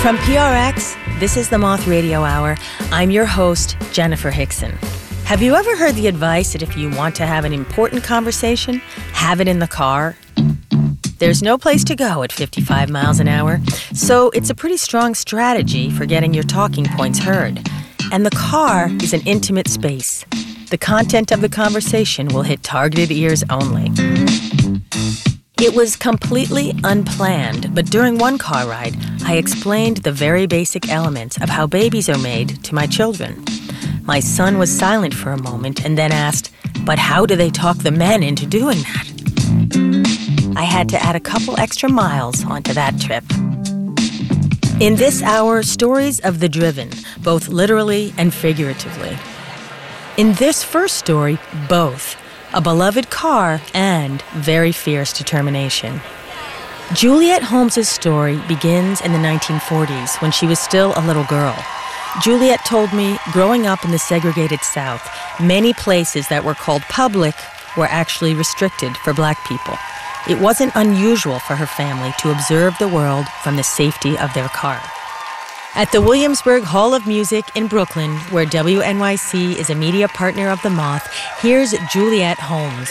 From PRX, this is the Moth Radio Hour. I'm your host, Jennifer Hickson. Have you ever heard the advice that if you want to have an important conversation, have it in the car? There's no place to go at 55 miles an hour, so it's a pretty strong strategy for getting your talking points heard. And the car is an intimate space. The content of the conversation will hit targeted ears only. It was completely unplanned, but during one car ride, I explained the very basic elements of how babies are made to my children. My son was silent for a moment and then asked, "But how do they talk the men into doing that?" I had to add a couple extra miles onto that trip. In this hour, stories of the driven, both literally and figuratively. In this first story, both. A beloved car and very fierce determination. Juliet Holmes's story begins in the 1940s when she was still a little girl. Juliet told me, growing up in the segregated South, many places that were called public were actually restricted for black people. It wasn't unusual for her family to observe the world from the safety of their car. At the Williamsburg Hall of Music in Brooklyn, where WNYC is a media partner of The Moth, here's Juliet Holmes.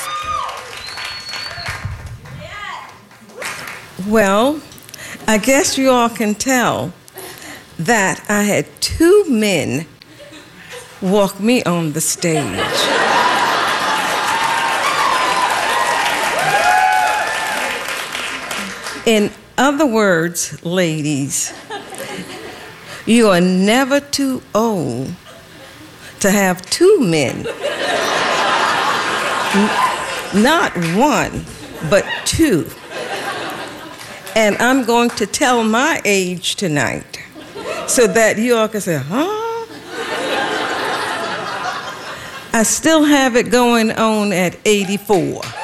Well, I guess you all can tell that I had two men walk me on the stage. In other words, ladies, you are never too old to have two men. Not one, but two. And I'm going to tell my age tonight so that you all can say, huh? I still have it going on at 84.